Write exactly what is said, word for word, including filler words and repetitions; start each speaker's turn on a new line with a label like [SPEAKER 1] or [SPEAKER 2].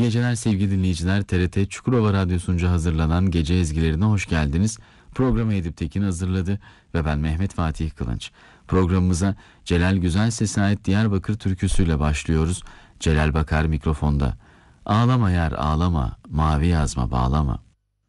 [SPEAKER 1] geceler sevgili dinleyiciler. T R T Çukurova Radyosu'nca hazırlanan Gece Ezgilerine hoş geldiniz. Programı Edip Tekin hazırladı ve ben Mehmet Fatih Kılınç. Programımıza Celal Güzelses'e ait Diyarbakır türküsüyle başlıyoruz. Celal Bakar mikrofonda. Ağlama yar ağlama, mavi yazma bağlama.